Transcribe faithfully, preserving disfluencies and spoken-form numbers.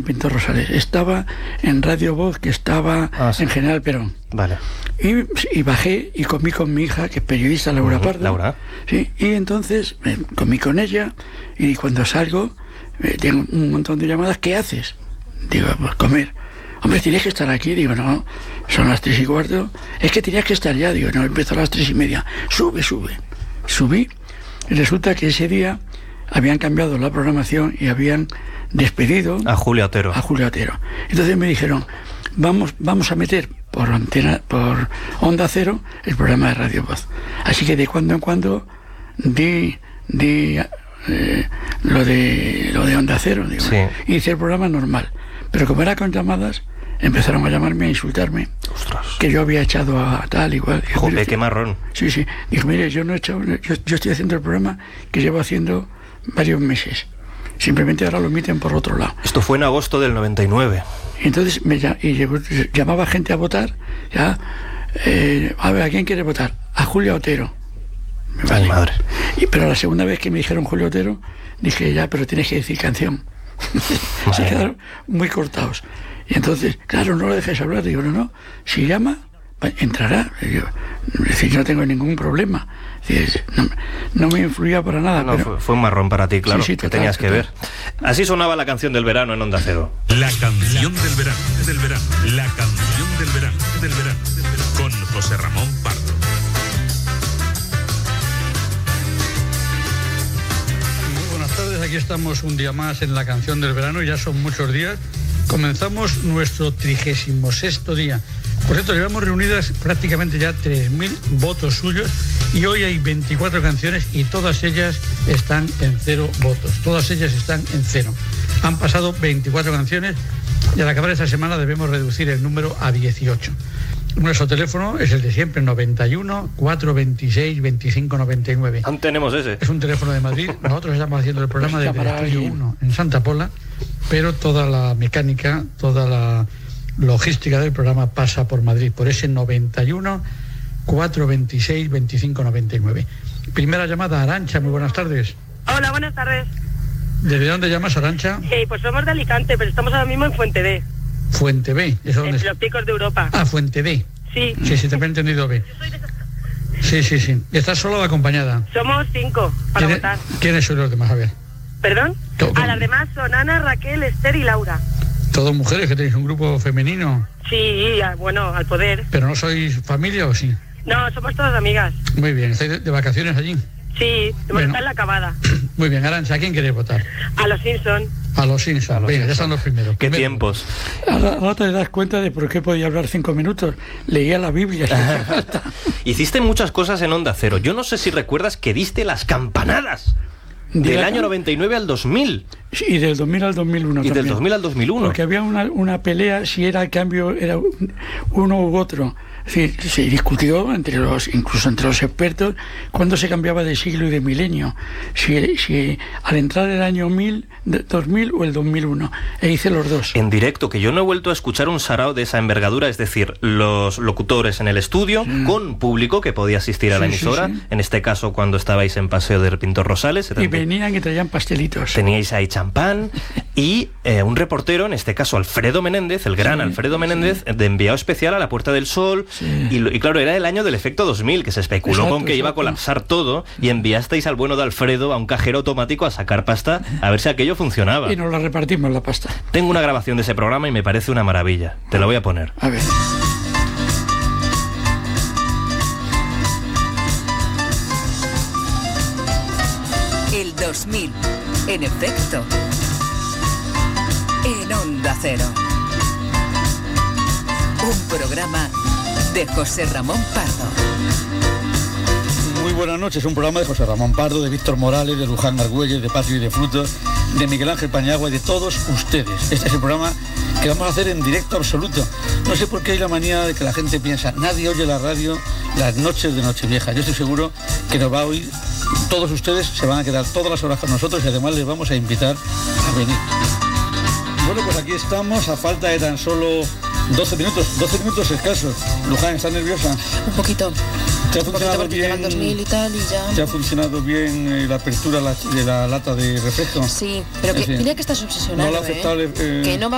Pintor Rosales. Estaba en Radio Voz, que estaba ah, sí. en General Perón. Vale. Y, y bajé y comí con mi hija, que es periodista, Laura uh-huh. Pardo. Laura. Sí, y entonces eh, comí con ella, y cuando salgo, eh, tengo un montón de llamadas. ¿Qué haces? Digo, pues comer. Hombre, ¿tienes que estar aquí? Digo, no, son las tres y cuarto. Es que tenías que estar ya. Digo, no, empezó a las tres y media. Sube, sube. Subí, y resulta que ese día habían cambiado la programación y habían despedido a Julia Otero. A Julia Otero. Entonces me dijeron, vamos, vamos a meter por antena, por Onda Cero, el programa de Radio Voz. Así que de cuando en cuando di, di eh, lo de lo de Onda Cero, digo, sí. y hice el programa normal. Pero como era con llamadas, empezaron a llamarme, a insultarme. Ostras. Que yo había echado a tal, igual. Dijo, joder, qué marrón. Sí, sí. Dijo, mire, yo no he echado, yo, yo estoy haciendo el programa que llevo haciendo varios meses. Simplemente ahora lo emiten por otro lado. Esto fue en agosto del noventa y nueve. Y entonces me y llegó, llamaba gente a votar, ya, eh, a ver, ¿a quién quiere votar? A Julia Otero. Vale. Ay, madre. Y, pero la segunda vez que me dijeron Julia Otero, dije, ya, pero tienes que decir canción. Se quedaron muy cortados. Y entonces, claro, no lo dejes hablar. Digo, no, no, si llama, entrará. Digo, es decir, yo no tengo ningún problema. Es decir, no, no me influía para nada. No, pero... fue, fue un marrón para ti, claro, sí, sí, total, que tenías total. que ver. Así sonaba la canción del verano en Onda Cero. La canción del verano, del verano, la canción del verano, del verano, del verano, con José Ramón Pardo. Aquí estamos un día más en la canción del verano, ya son muchos días. Comenzamos nuestro trigésimo sexto día. Por cierto, llevamos reunidas prácticamente ya tres mil votos suyos y hoy hay veinticuatro canciones y todas ellas están en cero votos. Todas ellas están en cero. Han pasado veinticuatro canciones y al acabar esta semana debemos reducir el número a dieciocho. Nuestro teléfono es el de siempre, noventa y uno, cuatrocientos veintiséis, veinticinco noventa y nueve. Aún tenemos ese. Es un teléfono de Madrid. Nosotros estamos haciendo el programa desde el Estudio uno en Santa Pola, pero toda la mecánica, toda la logística del programa pasa por Madrid, por ese noventa y uno, cuatrocientos veintiséis, veinticinco noventa y nueve. Primera llamada, Arantxa, muy buenas tardes. Hola, buenas tardes. ¿Desde dónde llamas, Arantxa? Sí, pues somos de Alicante, pero estamos ahora mismo en Fuente B. Fuente B, ¿eso dónde es? Los Picos de Europa. Ah, Fuente B. Sí. Sí, sí, te he entendido B. Sí, sí, sí. ¿Estás sola o acompañada? Somos cinco para ¿Quién votar. ¿Quiénes son los demás? A ver. ¿Perdón? A las demás son Ana, Raquel, Esther y Laura. ¿Todos mujeres, que tenéis un grupo femenino? Sí, bueno, al poder. ¿Pero no sois familia o sí? No, somos todas amigas. Muy bien, ¿estáis de, de vacaciones allí? Sí, bueno, está en la acabada. Muy bien, Arantxa, ¿a quién queréis votar? A los Simpson. A los Simpson, a los venga, Simpson. Ya son los primeros. ¿Qué Primero. tiempos? Ahora, ahora te das cuenta de por qué podía hablar cinco minutos. Leía la Biblia. Hiciste muchas cosas en Onda Cero. Yo no sé si recuerdas que diste las campanadas. Del de año noventa y nueve al dos mil. Y del dos mil al dos mil uno. Y también. del dos mil al dos mil uno. Porque había una, una pelea si era el cambio, era uno u otro. Es decir, se discutió entre los, incluso entre los expertos, cuándo se cambiaba de siglo y de milenio. Si, si al entrar el año mil, dos mil o el dos mil uno. E hice los dos. En directo, que yo no he vuelto a escuchar un sarao de esa envergadura, es decir, los locutores en el estudio, sí. con público que podía asistir a la sí, emisora, sí, sí. en este caso cuando estabais en Paseo del Pintor Rosales. Y venían y traían pastelitos. Teníais ahí champán y eh, un reportero, en este caso Alfredo Menéndez, el gran sí, Alfredo Menéndez, sí. de enviado especial a la Puerta del Sol. Sí. Y, y claro, era el año del efecto dos mil, que se especuló exacto, con que exacto. iba a colapsar todo, y enviasteis al bueno de Alfredo a un cajero automático a sacar pasta a ver si aquello funcionaba. Y nos la repartimos la pasta. Tengo una grabación de ese programa y me parece una maravilla. Te la voy a poner. A ver. El dos mil, en efecto, en Onda Cero. Un programa de José Ramón Pardo. Muy buenas noches, un programa de José Ramón Pardo, de Víctor Morales, de Luján Argüelles, de Patrio y de Frutos, de Miguel Ángel Pañagua y de todos ustedes. Este es el programa que vamos a hacer en directo absoluto. No sé por qué hay la manía de que la gente piensa, nadie oye la radio las noches de Nochevieja. Yo estoy seguro que nos va a oír, todos ustedes se van a quedar todas las horas con nosotros y además les vamos a invitar a venir. Bueno, pues aquí estamos a falta de tan solo doce minutos, doce minutos escasos. Luján, ¿estás nerviosa? Un poquito. ¿Te ha funcionado bien? dos mil y tal y ya. ¿Te ha funcionado bien eh, la apertura la, de la lata de refresco? Sí, pero que, sí. Mira que estás obsesionado, no lo aceptable, ¿eh? eh, que no va